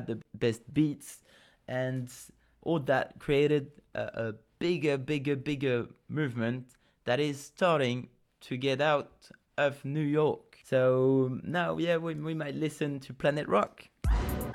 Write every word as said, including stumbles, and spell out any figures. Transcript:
the best beats, and all that created a, a bigger, bigger, bigger movement that is starting to get out of New York. So now, yeah, we, we might listen to Planet Rock.